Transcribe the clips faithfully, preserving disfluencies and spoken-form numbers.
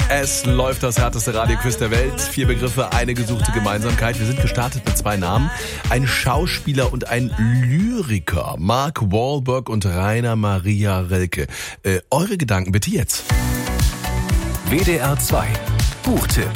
Es läuft das härteste Radioquiz der Welt. Vier Begriffe, eine gesuchte Gemeinsamkeit. Wir sind gestartet mit zwei Namen. Ein Schauspieler und ein Lyriker. Mark Wahlberg und Rainer Maria Rilke. Äh, eure Gedanken bitte jetzt. W D R zwei Buchtipp.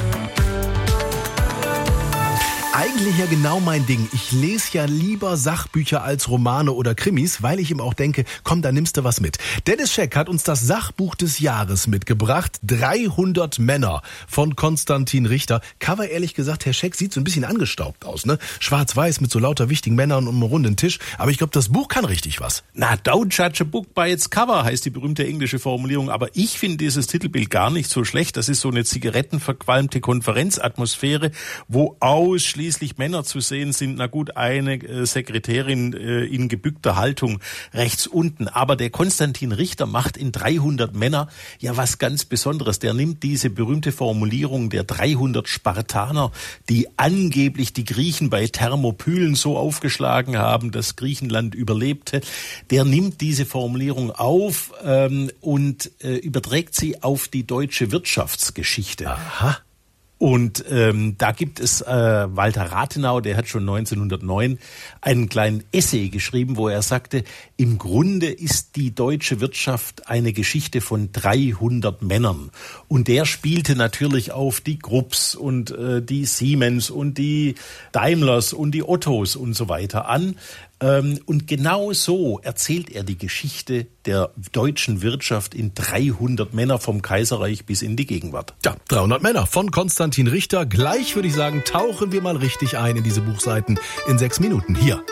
Eigentlich ja genau mein Ding. Ich lese ja lieber Sachbücher als Romane oder Krimis, weil ich ihm auch denke, komm, da nimmst du was mit. Dennis Scheck hat uns das Sachbuch des Jahres mitgebracht. dreihundert Männer von Konstantin Richter. Cover, ehrlich gesagt, Herr Scheck, sieht so ein bisschen angestaubt aus, ne? Schwarz-weiß mit so lauter wichtigen Männern um einen runden Tisch. Aber ich glaube, das Buch kann richtig was. Na, don't judge a book by its cover, heißt die berühmte englische Formulierung. Aber ich finde dieses Titelbild gar nicht so schlecht. Das ist so eine zigarettenverqualmte Konferenzatmosphäre, wo ausschließlich Schließlich Männer zu sehen sind, na gut, eine äh, Sekretärin äh, in gebückter Haltung rechts unten. Aber der Konstantin Richter macht in dreihundert Männer ja was ganz Besonderes. Der nimmt diese berühmte Formulierung der dreihundert Spartaner, die angeblich die Griechen bei Thermopylen so aufgeschlagen haben, dass Griechenland überlebte. Der nimmt diese Formulierung auf ähm, und äh, überträgt sie auf die deutsche Wirtschaftsgeschichte. Aha. Und ähm, da gibt es äh, Walter Rathenau, der hat schon neunzehnhundertneun einen kleinen Essay geschrieben, wo er sagte, im Grunde ist die deutsche Wirtschaft eine Geschichte von dreihundert Männern. Und der spielte natürlich auf die Krupps und äh, die Siemens und die Daimlers und die Ottos und so weiter an. Und genau so erzählt er die Geschichte der deutschen Wirtschaft in dreihundert Männer vom Kaiserreich bis in die Gegenwart. Ja, dreihundert Männer von Konstantin Richter. Gleich würde ich sagen, tauchen wir mal richtig ein in diese Buchseiten in sechs Minuten hier